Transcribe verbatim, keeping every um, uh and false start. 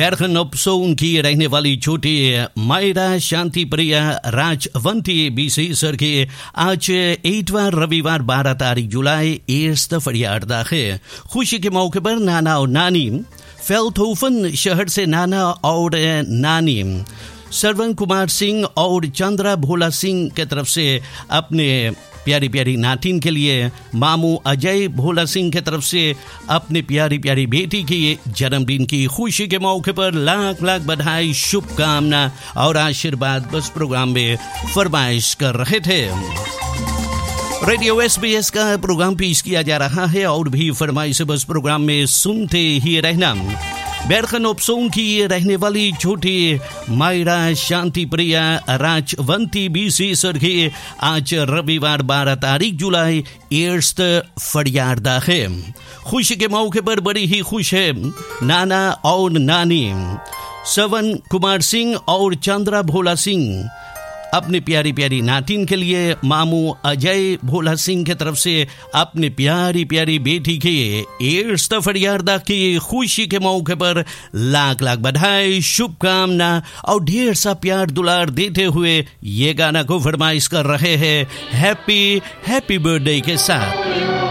बैरखन उपसोन की रहने वाली छोटी मायरा शांति प्रिया राजवंती बीसी सर के आज इतवार रविवार बारह तारीख जुलाई eerste verjaardag है। खुशी के मौके पर नाना और नानी फेल्टहोफन शहर से नाना और नानी श्रवण कुमार सिंह और चंद्रा भोला सिंह के तरफ से अपने प्यारी प्यारी नातिन के लिए, मामू अजय भोला सिंह के तरफ से अपने प्यारी प्यारी बेटी की जन्मदिन की खुशी के मौके पर लाख लाख बधाई, शुभकामना और आशीर्वाद बस प्रोग्राम में फरमाइश कर रहे थे। रेडियो एसबीएस का प्रोग्राम पेश किया जा रहा है और भी फरमाइश बस प्रोग्राम में सुनते ही रहना। बैरखन उपसोन की रहने वाली छोटी मायरा शांति प्रिया राजवंती बीसी सर की आज रविवार बारह तारीख जुलाई eerste verjaardag है। खुशी के मौके पर बड़ी ही खुश है नाना और नानी श्रवण कुमार सिंह और चंद्रा भोला सिंह अपने प्यारी प्यारी नातिन के लिए, मामू अजय भोला सिंह के तरफ से अपने प्यारी प्यारी बेटी के eerste verjaardag की खुशी के मौके पर लाख लाख बधाई, शुभकामना और ढेर सा प्यार दुलार देते हुए ये गाना को फरमाइश कर रहे हैं हैप्पी हैप्पी बर्थडे के साथ।